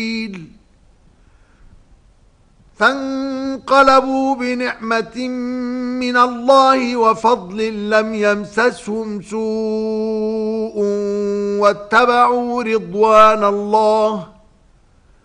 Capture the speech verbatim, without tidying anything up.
فانقلبوا بنعمة من الله وفضل لم يمسسهم سوء واتبعوا رضوان الله